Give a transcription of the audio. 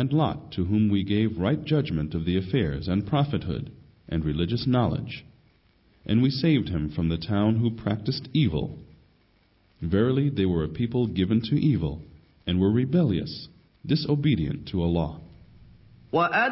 and Lot, to whom we gave right judgment of the affairs, and prophethood, and religious knowledge. And we saved him from the town who practiced evil. Verily, they were a people given to evil, and were rebellious, disobedient to Allah.